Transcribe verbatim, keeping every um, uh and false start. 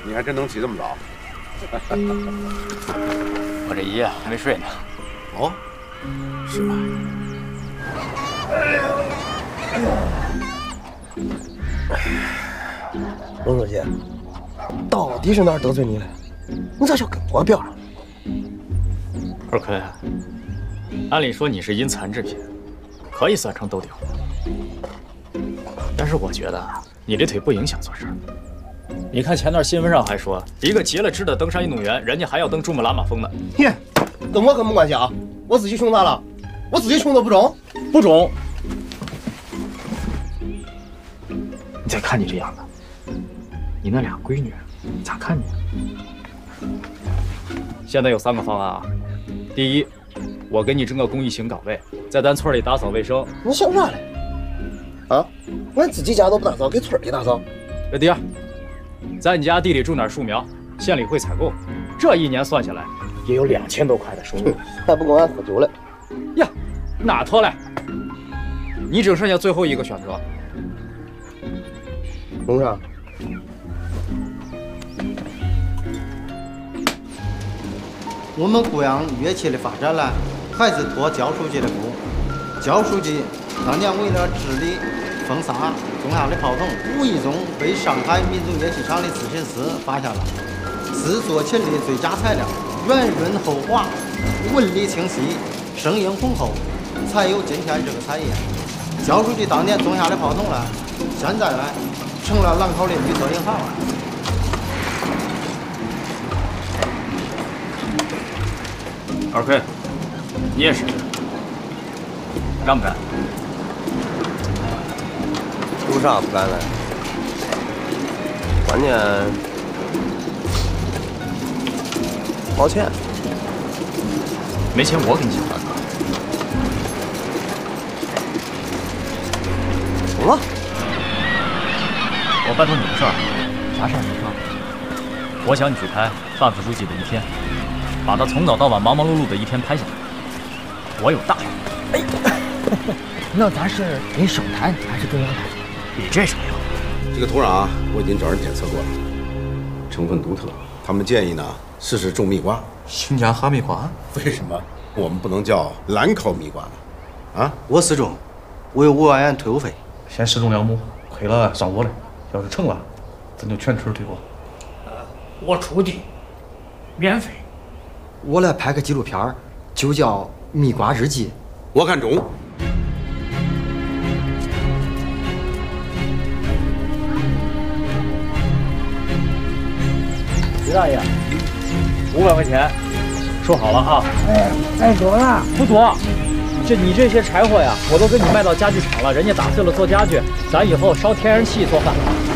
你还真能起这么早？ 我这一夜还没睡呢。 哦，是吗？ 龙子姐，到底是哪儿得罪你了？你咋就跟我表上？ 二坤，按理说你是因残致贫，可以算成斗顶。但是我觉得你这腿不影响做事。你看前段新闻上还说，一个结了肢的登山运动员，人家还要登珠穆朗玛峰呢。 耶，跟我可没关系啊！我自己穷咋了？我自己穷的不中， 不中。你再看你这样子，你那俩闺女咋看你？现在有三个方案啊。第一，我给你征个公益型岗位，在咱村里打扫卫生。 你想啥嘞？啊，俺自己家都不打扫，给村里打扫。 这第二，在你家地里种点树苗，县里会采购，这一年算下来也有两千多块的收入， 还不够俺喝酒嘞。 呀，哪脱嘞？你只剩下最后一个选择。 弄啥？ 我们姑阳乐器的发展呢，还是托焦书记的福。焦书记当年为了治理封杀中亚的炮筒，无意中被上海民族乐器厂的制琴师发现了，制作琴的最佳材料，圆润厚滑，纹理清晰，声音浑厚，才有今天这个产业。焦书记当年种下的炮筒呢，现在呢成了兰考的绿色银行了。 二坤，你也是，干不干？ 有啥不干的？关键抱歉， 没钱我给你想办法。 怎么了？ 我拜托你个事儿，啥事儿？你说。我想你去拍范副书记的一天，把他从早到晚忙忙碌碌的一天拍下来。我有大哎，那咱是给省台还是中央台？ 比这重要。 这个土壤啊，我已经找人检测过了，成分独特。他们建议呢，试试种蜜瓜。 新疆哈密瓜？ 为什么我们不能叫兰考蜜瓜呢？啊， 我试种，我有五万元退伍费。 先试种两亩，亏了上我的，要是成了，咱就全村退货。 我出地，免费。 我来拍个纪录片，就叫《蜜瓜日记》。 我看中。 徐大爷，五百块钱，说好了啊。 哎，太多了， 不多。这你这些柴火呀，我都给你卖到家具厂了，人家打碎了做家具，咱以后烧天然气做饭。